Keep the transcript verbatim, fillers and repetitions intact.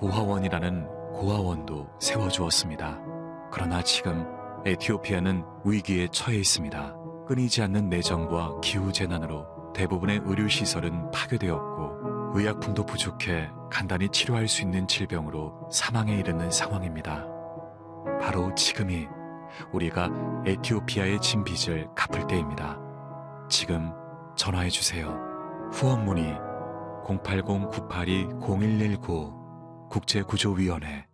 고아원이라는 고아원도 세워주었습니다. 그러나 지금 에티오피아는 위기에 처해 있습니다. 끊이지 않는 내정과 기후재난으로 대부분의 의료시설은 파괴되었고 의약품도 부족해 간단히 치료할 수 있는 질병으로 사망에 이르는 상황입니다. 바로 지금이 우리가 에티오피아의 진 빚을 갚을 때입니다. 지금 전화해주세요. 후원 문의 공팔공 구팔이 공일일구 국제구조위원회